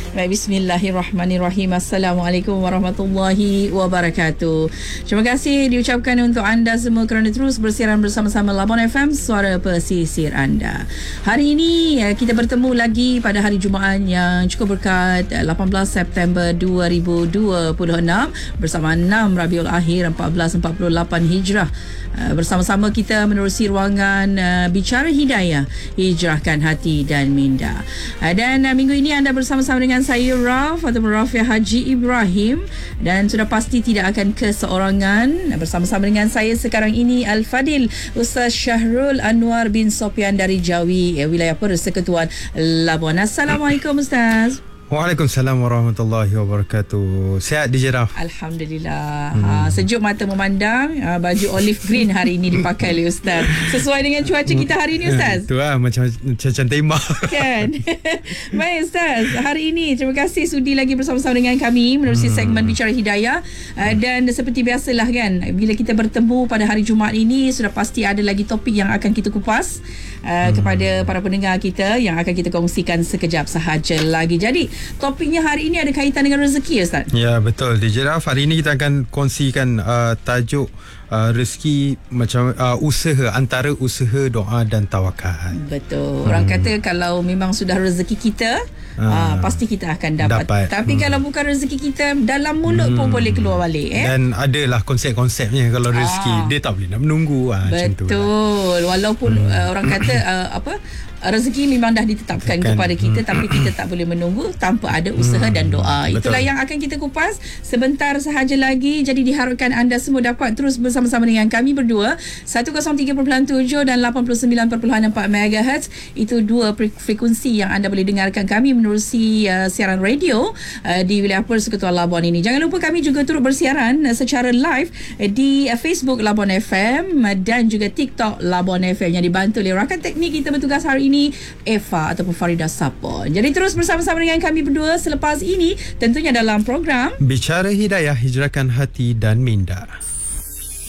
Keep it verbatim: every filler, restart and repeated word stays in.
Baik, bismillahirrahmanirrahim. Assalamualaikum warahmatullahi wabarakatuh. Terima kasih diucapkan untuk anda semua kerana terus bersiaran bersama-sama Labuan F M, suara pesisir anda. Hari ini kita bertemu lagi pada hari Jumaat yang cukup berkat, lapan belas September dua ribu dua puluh enam bersama enam Rabiul Akhir empat belas empat puluh lapan Hijrah. Bersama-sama kita menerusi ruangan Bicara Hidayah, Hijrahkan Hati dan Minda. Dan minggu ini anda bersama-sama dengan saya Raf atau Rafia Haji Ibrahim, dan sudah pasti tidak akan keseorangan. Bersama-sama dengan saya sekarang ini Al-Fadil Ustaz Syahrul Anwar bin Sopyan dari Jawi, wilayah Persekutuan Labuan. Assalamualaikum Ustaz. Waalaikumsalam warahmatullahi wabarakatuh. Sihat D J Raf? Alhamdulillah. hmm. ha, Sejuk mata memandang. ha, Baju olive green hari ini dipakai oleh Ustaz, sesuai dengan cuaca kita hari ini Ustaz. Itu lah, macam macam tembak kan. Baik Ustaz, hari ini terima kasih sudi lagi bersama-sama dengan kami menerusi hmm. segmen Bicara Hidayah. uh, Dan seperti biasalah kan, bila kita bertemu pada hari Jumaat ini, sudah pasti ada lagi topik yang akan kita kupas uh, hmm. kepada para pendengar kita, yang akan kita kongsikan sekejap sahaja lagi. Jadi topiknya hari ini ada kaitan dengan rezeki Ustaz. Ya, betul D J Raf. Hari ini kita akan kongsikan uh, tajuk uh, rezeki macam uh, usaha, antara usaha, doa dan tawakal. Betul. Orang hmm. kata kalau memang sudah rezeki kita, uh, uh, pasti kita akan dapat, dapat. Tapi hmm. kalau bukan rezeki kita, dalam mulut hmm. pun boleh keluar balik eh? Dan adalah konsep-konsepnya. Kalau rezeki uh. dia tak boleh nak menunggu. uh, Betul. Macam tu lah. Walaupun hmm. uh, orang kata uh, apa rezeki memang dah ditetapkan Tekan. kepada kita, tapi kita tak boleh menunggu tanpa ada usaha hmm, dan doa. Itulah betul. yang akan kita kupas sebentar sahaja lagi. Jadi diharapkan anda semua dapat terus bersama-sama dengan kami berdua. seratus tiga perpuluhan tujuh dan lapan puluh sembilan perpuluhan empat megahertz. Itu dua frekuensi yang anda boleh dengarkan kami menerusi uh, siaran radio uh, di wilayah Persekutuan Labuan ini. Jangan lupa kami juga turut bersiaran uh, secara live uh, di uh, Facebook Labuan F M uh, dan juga TikTok Labuan F M, yang dibantu oleh rakan teknik kita bertugas hari ini, Eva ataupun Farida Sapon. Jadi terus bersama-sama dengan kami berdua selepas ini, tentunya dalam program Bicara Hidayah, Hijrahkan Hati dan Minda.